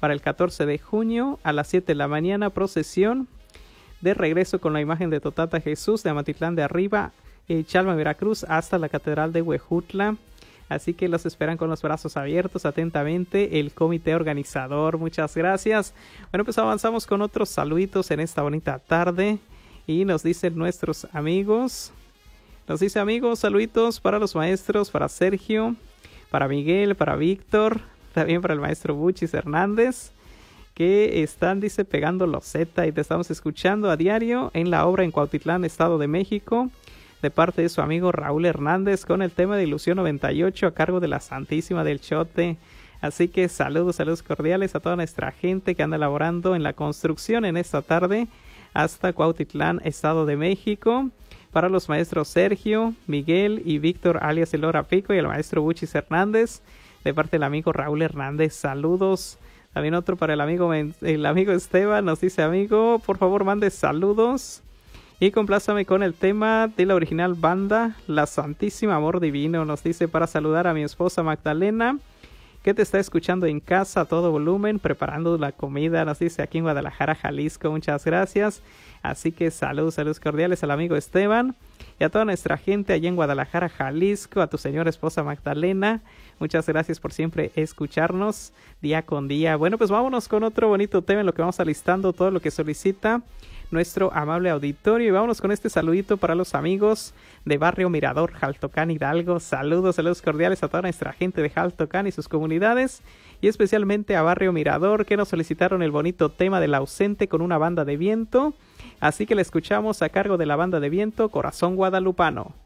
para el 14 de junio a las 7 de la mañana, procesión de regreso con la imagen de Totata Jesús de Amatitlán de Arriba, Chalma, Veracruz, hasta la Catedral de Huejutla. Así que los esperan con los brazos abiertos. Atentamente, el comité organizador. Muchas gracias. Bueno, pues avanzamos con otros saluditos en esta bonita tarde. Y nos dicen nuestros amigos. Nos dice amigos, saluditos para los maestros, para Sergio, para Miguel, para Víctor, también para el maestro Buchis Hernández, que están, dice, pegando los Z y te estamos escuchando a diario en la obra en Cuautitlán, Estado de México, de parte de su amigo Raúl Hernández, con el tema de Ilusión 98 a cargo de la Santísima del Chote. Así que saludos cordiales a toda nuestra gente que anda laborando en la construcción en esta tarde hasta Cuautitlán, Estado de México. Para los maestros Sergio, Miguel y Víctor alias el Hora Pico y el maestro Buchis Hernández, de parte del amigo Raúl Hernández, saludos. También otro para el amigo Esteban, nos dice amigo, por favor mande saludos y complázame con el tema de la original banda La Santísima Amor Divino. Nos dice para saludar a mi esposa Magdalena, que te está escuchando en casa a todo volumen, preparando la comida, nos dice aquí en Guadalajara, Jalisco. Muchas gracias. Así que saludos cordiales al amigo Esteban y a toda nuestra gente allá en Guadalajara, Jalisco, a tu señora esposa Magdalena. Muchas gracias por siempre escucharnos día con día. Bueno, pues vámonos con otro bonito tema en lo que vamos alistando todo lo que solicita nuestro amable auditorio. Y vámonos con este saludito para los amigos de Barrio Mirador, Jaltocán, Hidalgo. Saludos cordiales a toda nuestra gente de Jaltocán y sus comunidades, y especialmente a Barrio Mirador, que nos solicitaron el bonito tema del ausente con una banda de viento. Así que le escuchamos a cargo de la banda de viento Corazón Guadalupano.